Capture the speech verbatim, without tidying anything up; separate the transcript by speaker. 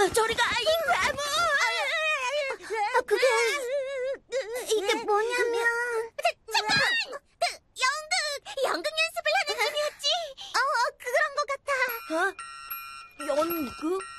Speaker 1: 저리 가, 이 괴물!
Speaker 2: 아, 그게 이게 뭐냐면
Speaker 1: 잠깐! 그, 연극! 연극 연습을 하는 중이었지?
Speaker 2: 어 그런 것 같아.
Speaker 1: 어? 연극?